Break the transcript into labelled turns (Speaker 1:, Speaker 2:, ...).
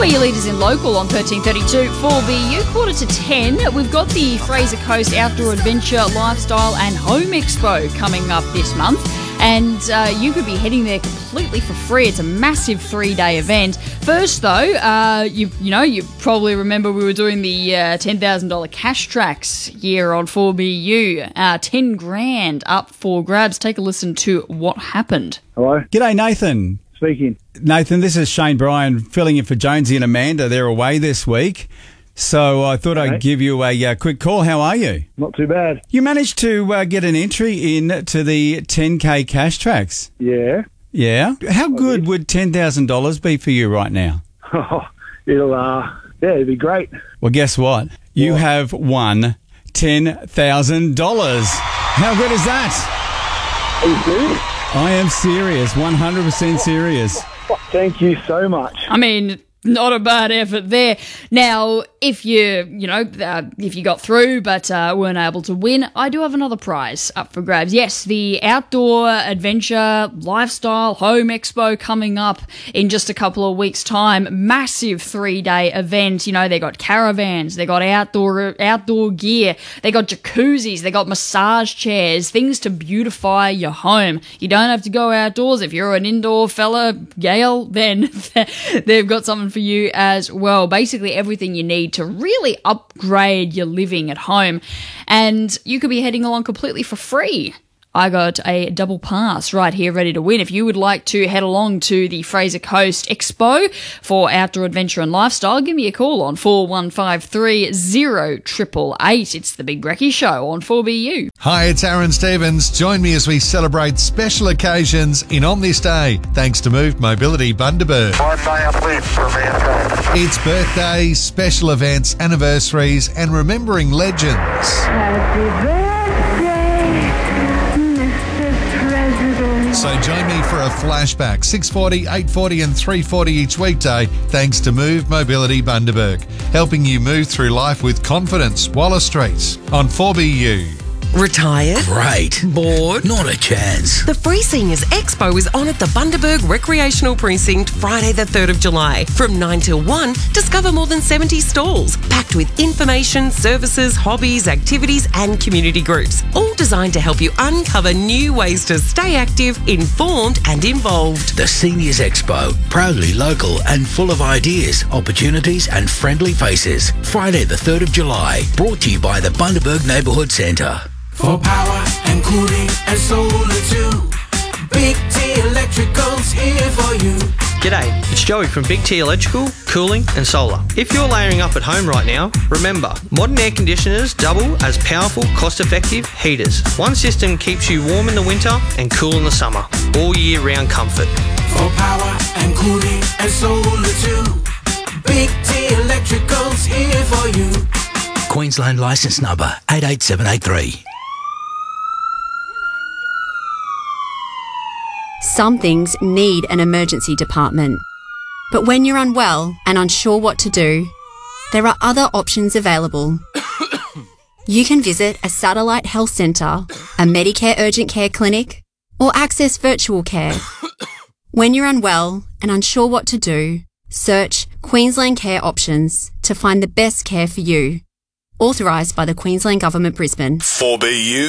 Speaker 1: We're your leaders in local on 1332 4BU, 9:45. We've got the Fraser Coast Outdoor Adventure, Lifestyle and Home Expo coming up this month. And you could be heading there completely for free. It's a massive 3-day event. First, though, you probably remember we were doing the $10,000 cash tracks here on 4BU. 10 grand up for grabs. Take a listen to what happened.
Speaker 2: Hello?
Speaker 3: G'day, Nathan.
Speaker 2: Speaking.
Speaker 3: Nathan, this is Shane Bryan filling in for Jonesy and Amanda. They're away this week. So I thought I'd give you a quick call. How are you?
Speaker 2: Not too bad.
Speaker 3: You managed to get an entry in to the 10K cash tracks.
Speaker 2: Yeah.
Speaker 3: Yeah? How good would $10,000 be for you right now?
Speaker 2: It'd be great.
Speaker 3: Well, guess what? You have won $10,000. How good is that?
Speaker 2: Are you serious?
Speaker 3: I am serious, 100% serious.
Speaker 2: Thank you so much.
Speaker 1: I mean, not a bad effort there. Now, if you got through but weren't able to win, I do have another prize up for grabs. Yes, the Outdoor Adventure Lifestyle Home Expo coming up in just a couple of weeks' time. Massive 3-day event. You know, they got caravans, they got outdoor gear, they got jacuzzis, they got massage chairs, things to beautify your home. You don't have to go outdoors. If you're an indoor fella, Gail, then they've got something for you as well. Basically everything you need to really upgrade your living at home, and you could be heading along completely for free. I got a double pass right here ready to win. If you would like to head along to the Fraser Coast Expo for Outdoor Adventure and Lifestyle, give me a call on 41530888. It's the Big Brekkie Show on 4BU.
Speaker 4: Hi, it's Aaron Stevens. Join me as we celebrate special occasions on this day, thanks to Move Mobility Bundaberg.
Speaker 5: 1 day a week for mankind.
Speaker 4: It's birthdays, special events, anniversaries, and remembering legends.
Speaker 6: Happy birthday, Mr. President.
Speaker 4: So join me for a flashback, 6:40, 8:40 and 3:40 each weekday, thanks to Move Mobility Bundaberg, helping you move through life with confidence. Wallace Street on 4BU.
Speaker 7: Retired?
Speaker 8: Great.
Speaker 7: Bored?
Speaker 8: Not a chance.
Speaker 7: The Free Seniors Expo is on at the Bundaberg Recreational Precinct Friday the 3rd of July. From 9 till 1, discover more than 70 stalls, packed with information, services, hobbies, activities and community groups, all designed to help you uncover new ways to stay active, informed and involved.
Speaker 8: The Seniors Expo, proudly local and full of ideas, opportunities and friendly faces. Friday the 3rd of July, brought to you by the Bundaberg Neighbourhood Centre.
Speaker 9: For power and cooling and solar too, Big T Electrical's here for you.
Speaker 10: G'day, it's Joey from Big T Electrical, Cooling and Solar. If you're layering up at home right now, remember, modern air conditioners double as powerful, cost-effective heaters. One system keeps you warm in the winter and cool in the summer. All year round comfort.
Speaker 9: For power and cooling and solar too, Big T Electrical's here for you.
Speaker 8: Queensland licence number 88783.
Speaker 11: Some things need an emergency department. But when you're unwell and unsure what to do, there are other options available. You can visit a satellite health centre, a Medicare urgent care clinic, or access virtual care. When you're unwell and unsure what to do, search Queensland Care Options to find the best care for you. Authorised by the Queensland Government, Brisbane.
Speaker 12: 4BU.